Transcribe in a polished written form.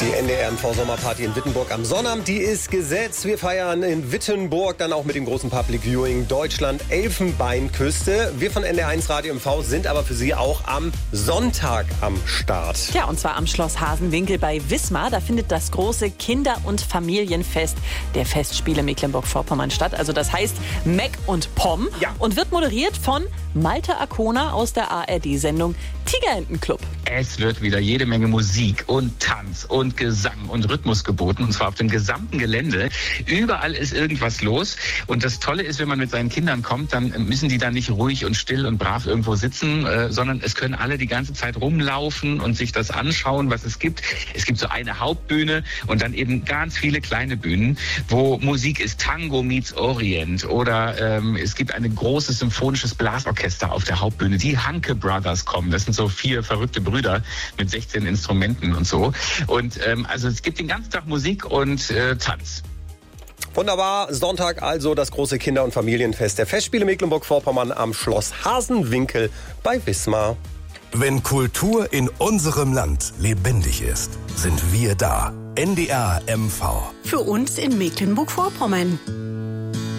Die NDR-MV-Sommerparty in Wittenburg am Sonnabend, die ist gesetzt. Wir feiern in Wittenburg dann auch mit dem großen Public Viewing Deutschland Elfenbeinküste. Wir von NDR1 Radio MV sind aber für Sie auch am Sonntag am Start. Ja, und zwar am Schloss Hasenwinkel bei Wismar. Da findet das große Kinder- und Familienfest der Festspiele Mecklenburg-Vorpommern statt. Also das heißt Meck und Pom. Ja. Und wird moderiert von Malte Arkona aus der ARD-Sendung Tigerentenclub. Es wird wieder jede Menge Musik und Tanz und Gesang und Rhythmus geboten, und zwar auf dem gesamten Gelände. Überall ist irgendwas los. Und das Tolle ist, wenn man mit seinen Kindern kommt, dann müssen die da nicht ruhig und still und brav irgendwo sitzen, sondern es können alle die ganze Zeit rumlaufen und sich das anschauen, was es gibt. Es gibt so eine Hauptbühne und dann eben ganz viele kleine Bühnen, wo Musik ist. Tango meets Orient oder es gibt ein großes symphonisches Blasorchester auf der Hauptbühne. Die Hanke Brothers kommen. Das sind so 4 verrückte Brüder mit 16 Instrumenten und so. Und also es gibt den ganzen Tag Musik und Tanz. Wunderbar, Sonntag also das große Kinder- und Familienfest der Festspiele Mecklenburg-Vorpommern am Schloss Hasenwinkel bei Wismar. Wenn Kultur in unserem Land lebendig ist, sind wir da. NDR MV. Für uns in Mecklenburg-Vorpommern.